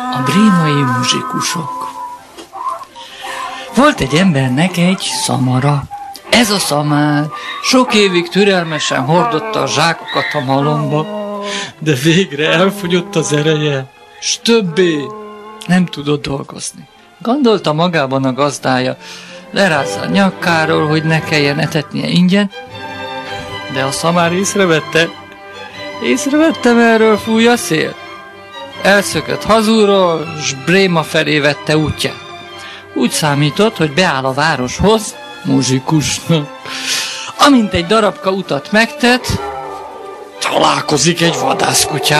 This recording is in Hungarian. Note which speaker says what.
Speaker 1: A brémai muzsikusok. Volt egy embernek egy szamara. Ez a szamár sok évig türelmesen hordotta a zsákokat a malomba, de végre elfogyott az ereje, s többé nem tudott dolgozni. Gondolta magában a gazdája, lerázza a nyakáról, hogy ne kelljen etetnie ingyen, de a szamár észrevette, merről fúj a szél. Elszökött hazulról, s Bréma felé vette útját. Úgy számított, hogy beáll a városhoz muzsikusnak. Amint egy darabka utat megtett, találkozik egy vadászkutyával.